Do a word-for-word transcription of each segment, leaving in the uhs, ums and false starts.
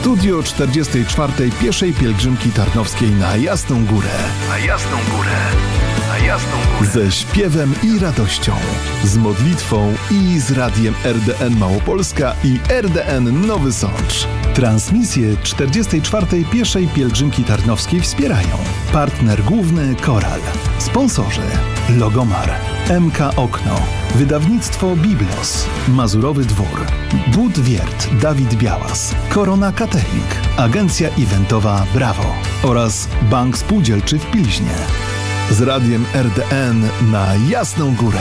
Studio czterdziestej czwartej pieszej pielgrzymki tarnowskiej na Jasną Górę. Na Jasną Górę. Na Jasną Górę. Ze śpiewem i radością, z modlitwą i z radiem R D N Małopolska i R D N Nowy Sącz. Transmisję czterdziestej czwartej pieszej pielgrzymki tarnowskiej wspierają partner główny Koral, sponsorzy Logomar, M K Okno, wydawnictwo Biblos, Mazurowy Dwór, Budwiert Dawid Białas, Korona Catering, agencja eventowa Brawo oraz Bank Spółdzielczy w Pilźnie. Z radiem R D N na Jasną Górę.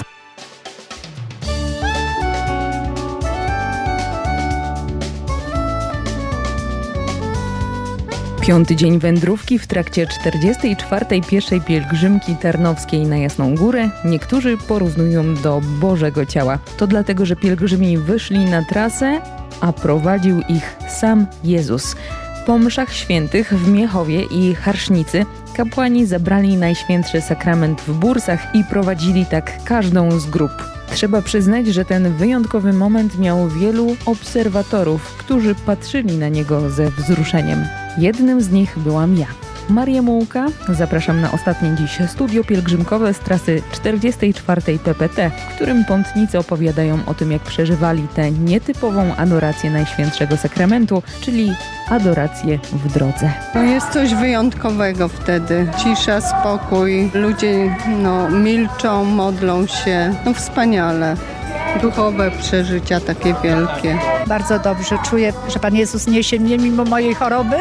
Piąty dzień wędrówki w trakcie czterdziestej czwartej pieszej pielgrzymki tarnowskiej na Jasną Górę niektórzy porównują do Bożego Ciała. To dlatego, że pielgrzymi wyszli na trasę, a prowadził ich sam Jezus. Po mszach świętych w Miechowie i Harsznicy kapłani zabrali Najświętszy Sakrament w bursach i prowadzili tak każdą z grup. Trzeba przyznać, że ten wyjątkowy moment miał wielu obserwatorów, którzy patrzyli na niego ze wzruszeniem. Jednym z nich byłam ja. Maria Mułka, zapraszam na ostatnie dziś studio pielgrzymkowe z trasy czterdziestej czwartej P P T, w którym pątnicy opowiadają o tym, jak przeżywali tę nietypową adorację Najświętszego Sakramentu, czyli adorację w drodze. To jest coś wyjątkowego wtedy. Cisza, spokój, ludzie no, milczą, modlą się. No wspaniale. Duchowe przeżycia takie wielkie. Bardzo dobrze czuję, że Pan Jezus niesie mnie mimo mojej choroby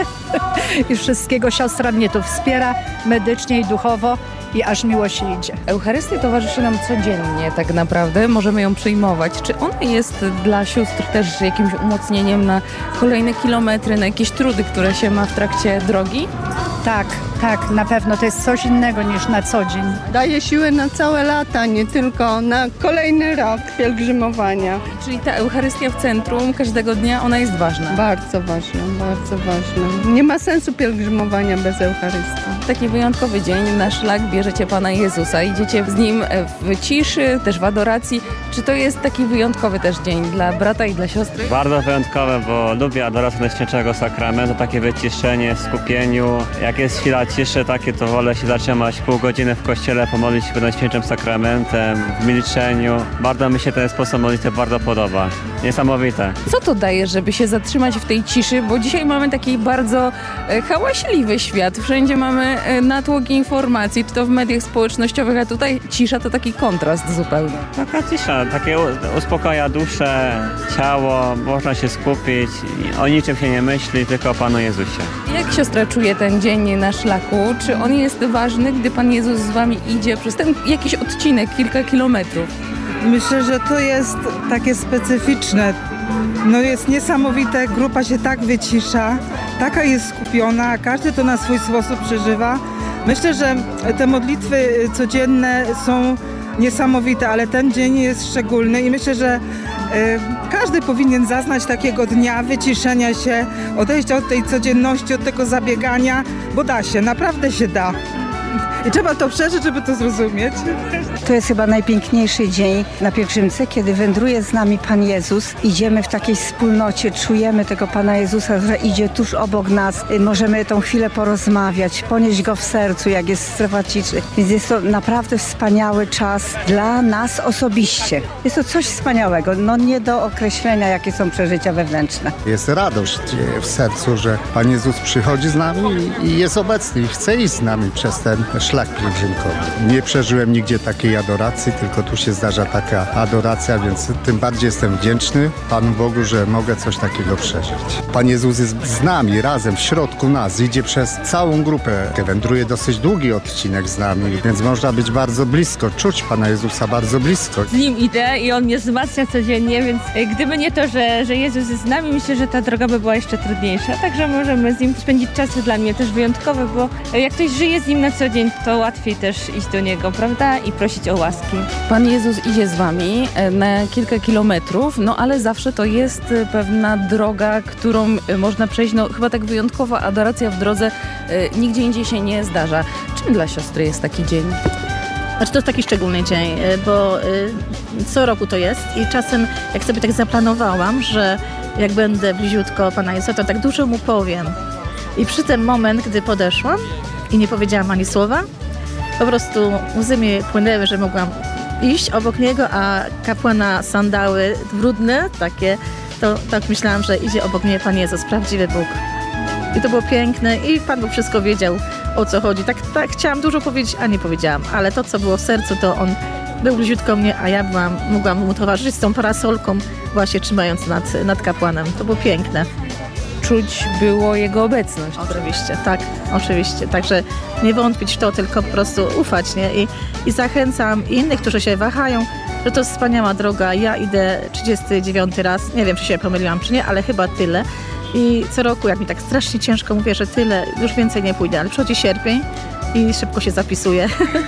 i wszystkiego. Siostra mnie tu wspiera medycznie i duchowo i aż miło się idzie. Eucharystia towarzyszy nam codziennie tak naprawdę, możemy ją przyjmować. Czy ona jest dla sióstr też jakimś umocnieniem na kolejne kilometry, na jakieś trudy, które się ma w trakcie drogi? Tak, tak, na pewno to jest coś innego niż na co dzień. Daje siłę na całe lata, nie tylko na kolejny rok pielgrzymowania. Czyli ta Eucharystia w centrum każdego dnia, ona jest ważna? Bardzo ważna, bardzo ważna. Nie ma sensu pielgrzymowania bez Eucharystii. Taki wyjątkowy dzień, na szlak bierzecie Pana Jezusa, idziecie z Nim w ciszy, też w adoracji. Czy to jest taki wyjątkowy też dzień dla brata i dla siostry? Bardzo wyjątkowe, bo lubię adorację Najświętszego Sakramentu, takie wyciszenie, skupieniu. Jak jest chwila ciszy takie, to wolę się zatrzymać pół godziny w kościele, pomodlić się przed Najświętszym Sakramentem, w milczeniu. Bardzo mi się ten sposób modlitwy bardzo podoba. Niesamowite. Co to daje, żeby się zatrzymać w tej ciszy? Bo dzisiaj mamy taki bardzo e, hałaśliwy świat. Wszędzie mamy e, natłok informacji, czy to w mediach społecznościowych, a tutaj cisza to taki kontrast zupełnie. Taka cisza, takie uspokaja duszę, ciało, można się skupić, o niczym się nie myśli, tylko o Panu Jezusie. Jak siostra czuje ten dzień na szlaku? Czy on jest ważny, gdy Pan Jezus z wami idzie przez ten jakiś odcinek, kilka kilometrów? Myślę, że to jest takie specyficzne. No jest niesamowite, grupa się tak wycisza, taka jest skupiona, a każdy to na swój sposób przeżywa. Myślę, że te modlitwy codzienne są niesamowite, ale ten dzień jest szczególny i myślę, że y, każdy powinien zaznać takiego dnia wyciszenia się, odejścia od tej codzienności, od tego zabiegania, bo da się, naprawdę się da. I trzeba to przeżyć, żeby to zrozumieć. To jest chyba najpiękniejszy dzień na pielgrzymce, kiedy wędruje z nami Pan Jezus. Idziemy w takiej wspólnocie, czujemy tego Pana Jezusa, że idzie tuż obok nas. Możemy tą chwilę porozmawiać, ponieść Go w sercu, jak jest strefa ciszy. Więc jest to naprawdę wspaniały czas dla nas osobiście. Jest to coś wspaniałego, no nie do określenia, jakie są przeżycia wewnętrzne. Jest radość w sercu, że Pan Jezus przychodzi z nami i jest obecny i chce iść z nami przez ten szlak pielgrzymkowy. Nie przeżyłem nigdzie takiej adoracji, tylko tu się zdarza taka adoracja, więc tym bardziej jestem wdzięczny Panu Bogu, że mogę coś takiego przeżyć. Pan Jezus jest z nami, razem, w środku nas, idzie przez całą grupę. Wędruje dosyć długi odcinek z nami, więc można być bardzo blisko, czuć Pana Jezusa bardzo blisko. Z Nim idę i On mnie wzmacnia codziennie, więc gdyby nie to, że, że Jezus jest z nami, myślę, że ta droga by była jeszcze trudniejsza. Także możemy z Nim spędzić czasy dla mnie też wyjątkowe, bo jak ktoś żyje z Nim na co dzień, to łatwiej też iść do Niego, prawda? I prosić o łaski. Pan Jezus idzie z wami na kilka kilometrów, no ale zawsze to jest pewna droga, którą można przejść. No chyba tak wyjątkowa adoracja w drodze e, nigdzie indziej się nie zdarza. Czym dla siostry jest taki dzień? Znaczy to jest taki szczególny dzień, bo y, co roku to jest i czasem jak sobie tak zaplanowałam, że jak będę bliziutko Pana Jezusa, to tak dużo Mu powiem. I przy tym moment, gdy podeszłam i nie powiedziałam ani słowa, po prostu łzy mi płynęły, że mogłam iść obok Niego, a kapłana sandały brudne, takie, to tak myślałam, że idzie obok mnie Pan Jezus, prawdziwy Bóg. I to było piękne i Pan Bóg wszystko wiedział, o co chodzi. Tak, tak chciałam dużo powiedzieć, a nie powiedziałam, ale to, co było w sercu, to On był bliziutko mnie, a ja byłam, mogłam Mu towarzyszyć z tą parasolką, właśnie trzymając nad, nad kapłanem. To było piękne. Czuć było Jego obecność. Oczywiście, tak, oczywiście. Także nie wątpić w to, tylko po prostu ufać, nie? I, i zachęcam innych, którzy się wahają, że to jest wspaniała droga. Ja idę trzydziesty dziewiąty raz, nie wiem, czy się pomyliłam, czy nie, ale chyba tyle. I co roku, jak mi tak strasznie ciężko, mówię, że tyle, już więcej nie pójdę, ale przychodzi sierpień i szybko się zapisuje.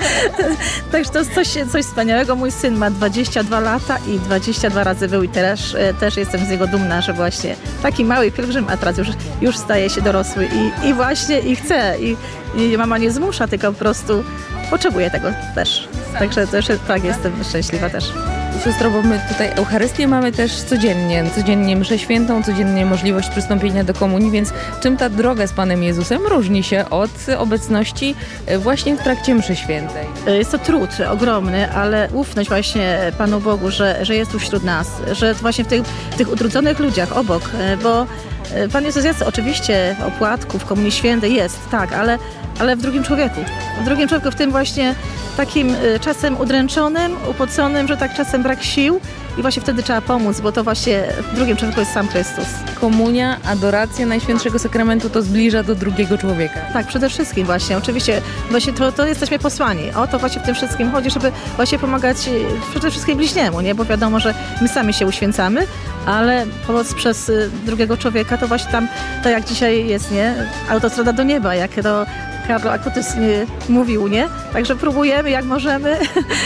Także to jest coś, coś wspaniałego. Mój syn ma dwadzieścia dwa lata i dwadzieścia dwa razy był i też, też jestem z niego dumna, że właśnie taki mały pielgrzym, a teraz już, już staje się dorosły i, i właśnie i chce. I, I mama nie zmusza, tylko po prostu potrzebuje tego też. Także też tak, jestem szczęśliwa też. Siostro, bo my tutaj Eucharystię mamy też codziennie, codziennie mszę świętą, codziennie możliwość przystąpienia do komunii, więc czym ta droga z Panem Jezusem różni się od obecności właśnie w trakcie mszy świętej? Jest to trud ogromny, ale ufność właśnie Panu Bogu, że, że jest tu wśród nas, że właśnie w tych, w tych utrudzonych ludziach obok, bo Pan Jezus jest oczywiście w opłatku, w Komunii Świętej jest, tak, ale, ale w drugim człowieku. W drugim człowieku, w tym właśnie takim czasem udręczonym, upoconym, że tak czasem brak sił i właśnie wtedy trzeba pomóc, bo to właśnie w drugim człowieku jest sam Chrystus. Komunia, adoracja Najświętszego Sakramentu to zbliża do drugiego człowieka. Tak, przede wszystkim właśnie, oczywiście właśnie to, to jesteśmy posłani. O to właśnie w tym wszystkim chodzi, żeby właśnie pomagać przede wszystkim bliźniemu, nie? Bo wiadomo, że my sami się uświęcamy, ale pomoc przez drugiego człowieka to właśnie tam, to jak dzisiaj jest, nie? Autostrada do nieba, jak to Karlo Acutis mówił, nie? Także próbujemy jak możemy,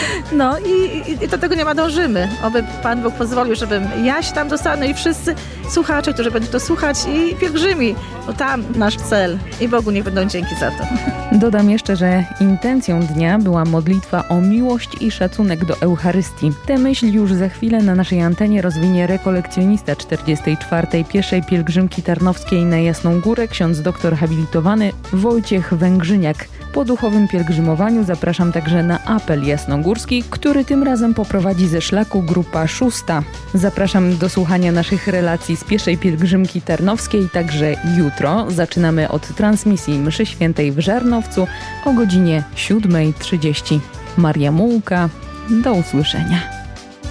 no i, i, i do tego nie ma dążymy. Oby Pan Bóg pozwolił, żebym ja się tam dostała, no i wszyscy słuchacze, którzy będą to słuchać i pielgrzymi, bo tam nasz cel i Bogu niech będą dzięki za to. Dodam jeszcze, że intencją dnia była modlitwa o miłość i szacunek do Eucharystii. Tę myśl już za chwilę na naszej antenie rozwinie rekolekcjonista czterdziestej czwartej pieszej pielgrzymki tarnowskiej na Jasną Górę, ksiądz doktor habilitowany Wojciech Węgrzyniak. Po duchowym pielgrzymowaniu zapraszam także na apel jasnogórski, który tym razem poprowadzi ze szlaku grupa szósta. Zapraszam do słuchania naszych relacji z pieszej pielgrzymki tarnowskiej także jutro. Zaczynamy od transmisji mszy świętej w Żarnowcu o godzinie siódma trzydzieści. Maria Mułka, do usłyszenia.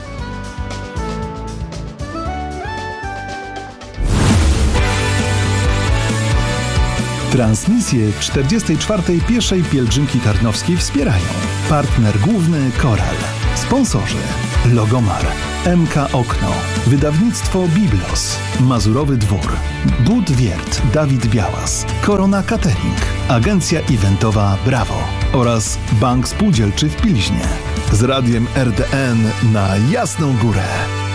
Transmisję czterdziestej czwartej pieszej pielgrzymki tarnowskiej wspierają partner główny Koral, sponsorzy Logomar, M K Okno, wydawnictwo Biblos, Mazurowy Dwór, Budwiert Dawid Białas, Korona Catering, agencja eventowa Brawo oraz Bank Spółdzielczy w Pilźnie. Z radiem R D N na Jasną Górę.